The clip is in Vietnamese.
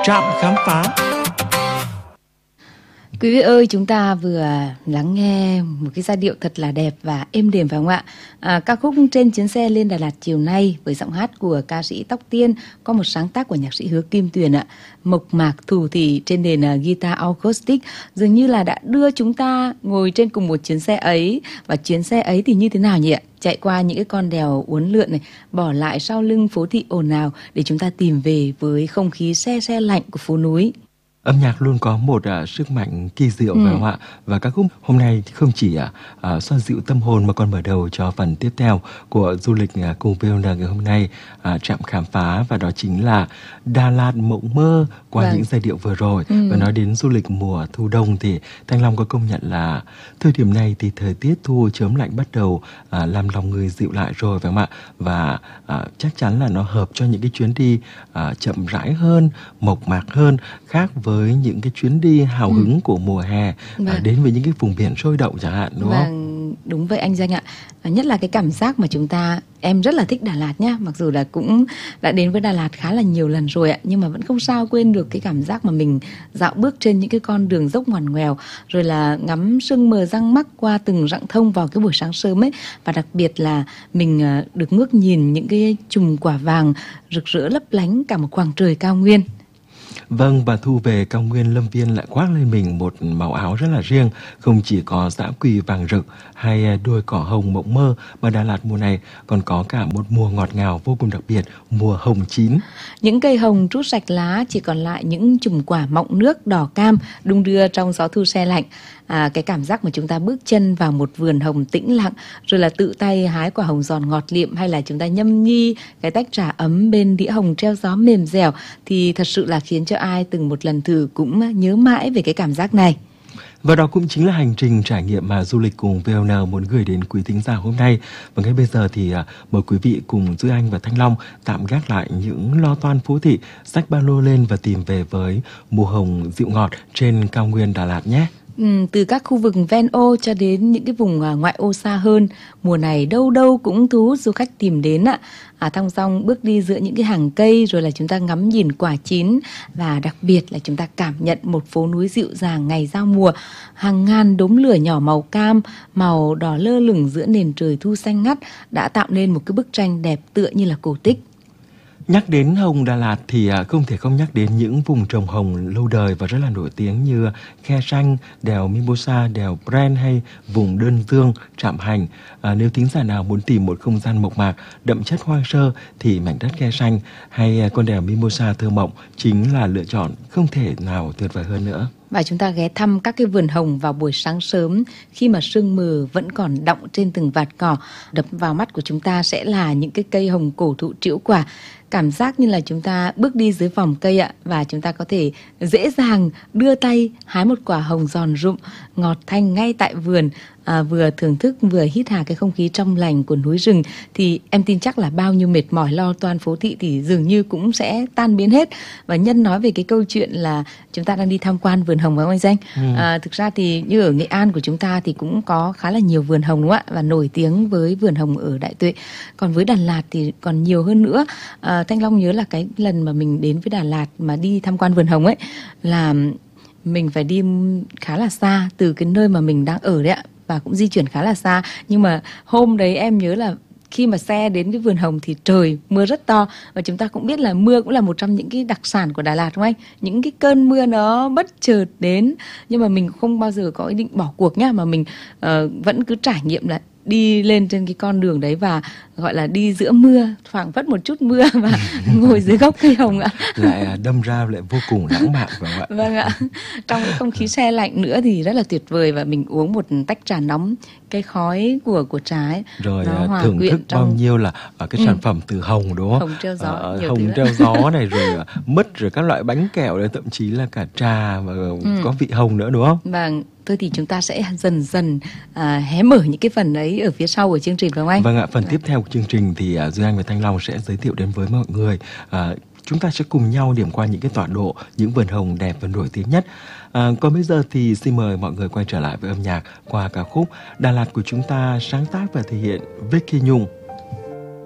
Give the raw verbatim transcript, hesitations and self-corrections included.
Trạm khám phá. Quý vị ơi, chúng ta vừa lắng nghe một cái giai điệu thật là đẹp và êm đềm phải không ạ? À, ca khúc Trên Chuyến Xe Lên Đà Lạt Chiều Nay với giọng hát của ca sĩ Tóc Tiên, có một sáng tác của nhạc sĩ Hứa Kim Tuyền ạ. Mộc mạc thủ thỉ trên nền uh, guitar acoustic dường như là đã đưa chúng ta ngồi trên cùng một chuyến xe ấy. Và chuyến xe ấy thì như thế nào nhỉ ạ? Chạy qua những cái con đèo uốn lượn này, bỏ lại sau lưng phố thị ồn ào để chúng ta tìm về với không khí se se lạnh của phố núi. Âm nhạc luôn có một uh, sức mạnh kỳ diệu, ừ. phải không ạ? Và ca khúc hôm nay không chỉ uh, xoa dịu tâm hồn mà còn mở đầu cho phần tiếp theo của du lịch uh, cùng vê o en ngày hôm nay, uh, trạm khám phá, và đó chính là Đà Lạt mộng mơ qua vâng. những giai điệu vừa rồi. Ừ. Và nói đến du lịch mùa thu đông thì Thanh Long có công nhận là thời điểm này thì thời tiết thu chớm lạnh bắt đầu uh, làm lòng người dịu lại rồi, phải không ạ? Và uh, chắc chắn là nó hợp cho những cái chuyến đi uh, chậm rãi hơn, mộc mạc hơn, khác với với những cái chuyến đi hào ừ. hứng của mùa hè, vâng. à, đến với những cái vùng biển sôi động chẳng hạn, đúng vâng, không? Đúng vậy anh Danh ạ. À, nhất là cái cảm giác mà chúng ta, em rất là thích Đà Lạt nhá, mặc dù là cũng đã đến với Đà Lạt khá là nhiều lần rồi ạ, nhưng mà vẫn không sao quên được cái cảm giác mà mình dạo bước trên những cái con đường dốc ngoằn ngoèo, rồi là ngắm sương mờ răng mắc qua từng rặng thông vào cái buổi sáng sớm ấy, và đặc biệt là mình được ngước nhìn những cái chùm quả vàng rực rỡ lấp lánh cả một khoảng trời cao nguyên. Vâng, và thu về cao nguyên Lâm Viên lại khoác lên mình một màu áo rất là riêng. Không chỉ có dã quỳ vàng rực hay đôi cỏ hồng mộng mơ, mà Đà Lạt mùa này còn có cả một mùa ngọt ngào vô cùng đặc biệt, mùa hồng chín. Những cây hồng trút sạch lá, chỉ còn lại những chùm quả mọng nước đỏ cam đung đưa trong gió thu se lạnh. À, cái cảm giác mà chúng ta bước chân vào một vườn hồng tĩnh lặng, rồi là tự tay hái quả hồng giòn ngọt liệm, hay là chúng ta nhâm nhi cái tách trà ấm bên đĩa hồng treo gió mềm dẻo, thì thật sự là khiến cho ai từng một lần thử cũng nhớ mãi về cái cảm giác này. Và đó cũng chính là hành trình trải nghiệm mà du lịch cùng vê o en muốn gửi đến quý thính giả hôm nay. Và ngay bây giờ thì uh, mời quý vị cùng Duy Anh và Thanh Long tạm gác lại những lo toan phố thị, xách ba lô lên và tìm về với mùa hồng dịu ngọt trên cao nguyên Đà Lạt nhé. Ừ, từ các khu vực ven ô cho đến những cái vùng uh, ngoại ô xa hơn, mùa này đâu đâu cũng thu hút du khách tìm đến ạ. À, thong dong bước đi giữa những cái hàng cây, rồi là chúng ta ngắm nhìn quả chín, và đặc biệt là chúng ta cảm nhận một phố núi dịu dàng ngày giao mùa. Hàng ngàn đốm lửa nhỏ màu cam, màu đỏ lơ lửng giữa nền trời thu xanh ngắt đã tạo nên một cái bức tranh đẹp tựa như là cổ tích. Nhắc đến hồng Đà Lạt thì không thể không nhắc đến những vùng trồng hồng lâu đời và rất là nổi tiếng như Khe Sanh, đèo Mimosa, đèo Bren hay vùng Đơn Dương, Trạm Hành. À, nếu thính giả nào muốn tìm một không gian mộc mạc, đậm chất hoang sơ thì mảnh đất Khe Sanh hay con đèo Mimosa thơ mộng chính là lựa chọn không thể nào tuyệt vời hơn nữa. Và chúng ta ghé thăm các cái vườn hồng vào buổi sáng sớm, khi mà sương mù vẫn còn đọng trên từng vạt cỏ. Đập vào mắt của chúng ta sẽ là những cái cây hồng cổ thụ trĩu quả. Cảm giác như là chúng ta bước đi dưới vòng cây ạ, và chúng ta có thể dễ dàng đưa tay hái một quả hồng giòn rụm, ngọt thanh ngay tại vườn. À, vừa thưởng thức vừa hít hà cái không khí trong lành của núi rừng, thì em tin chắc là bao nhiêu mệt mỏi lo toan phố thị thì dường như cũng sẽ tan biến hết. Và nhân nói về cái câu chuyện là chúng ta đang đi tham quan vườn hồng, phải không anh Danh? Ừ. À, thực ra thì như ở Nghệ An của chúng ta thì cũng có khá là nhiều vườn hồng đúng không ạ, và nổi tiếng với vườn hồng ở Đại Tuệ. Còn với Đà Lạt thì còn nhiều hơn nữa. À, Thanh Long nhớ là cái lần mà mình đến với Đà Lạt mà đi tham quan vườn hồng ấy, là mình phải đi khá là xa từ cái nơi mà mình đang ở đấy ạ, và cũng di chuyển khá là xa. Nhưng mà hôm đấy em nhớ là khi mà xe đến cái vườn hồng thì trời mưa rất to, và chúng ta cũng biết là mưa cũng là một trong những cái đặc sản của Đà Lạt đúng không anh? Những cái cơn mưa nó bất chợt đến, nhưng mà mình không bao giờ có ý định bỏ cuộc nhá, mà mình uh, vẫn cứ trải nghiệm là đi lên trên cái con đường đấy và gọi là đi giữa mưa, phảng phất một chút mưa và ngồi dưới gốc cây hồng ạ. Lại đâm ra lại vô cùng lãng mạn phải không ạ? Vâng ạ. Trong cái không khí se lạnh nữa thì rất là tuyệt vời, và mình uống một tách trà nóng, cái khói của của trà ấy, rồi thưởng thức trong... bao nhiêu là ở cái sản ừ. phẩm từ hồng đúng không? Hồng treo gió, à, hồng treo gió này, rồi mứt, rồi các loại bánh kẹo, rồi thậm chí là cả trà và ừ. có vị hồng nữa đúng không? Vâng. Thôi thì chúng ta sẽ dần dần à, hé mở những cái phần ấy ở phía sau của chương trình phải không anh? Vâng ạ, phần vâng. tiếp theo của chương trình thì uh, Duy Anh và Thanh Long sẽ giới thiệu đến với mọi người. Uh, chúng ta sẽ cùng nhau điểm qua những cái tọa độ, những vườn hồng đẹp và nổi tiếng nhất. À, còn bây giờ thì xin mời mọi người quay trở lại với âm nhạc qua ca khúc Đà Lạt của chúng ta, sáng tác và thể hiện Vicky Nhung.